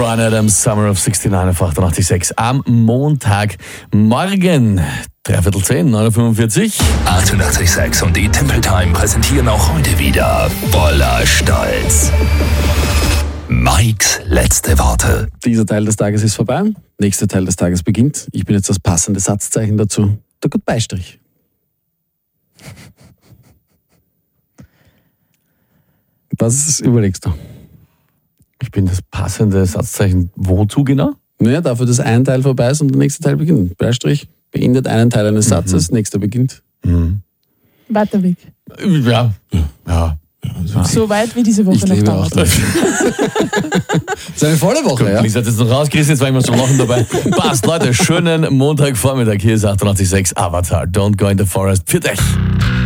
Bryan Adams, Summer of 69 auf 88.6 am Montagmorgen. 9:45, 9:45. 88.6 und die Temple Time präsentieren auch heute wieder voller Stolz Mikes letzte Worte. Dieser Teil des Tages ist vorbei, nächster Teil des Tages beginnt. Ich bin jetzt das passende Satzzeichen dazu, der Goodbye-Strich. Was überlegst du? Ich bin das passende Satzzeichen wozu genau? Naja, dafür, dass ein Teil vorbei ist und der nächste Teil beginnt. Beistrich beendet einen Teil eines Satzes, nächster beginnt. Weiter weg. Ja. So weit wie diese Woche Ich noch lebe dauert. auch das ist eine volle Woche, ja. Ich seid jetzt noch rausgerissen, jetzt war ich mal so lachen dabei. Passt, Leute, schönen Montagvormittag. Hier ist 88.6 Avatar. Don't go in the forest. Für dich.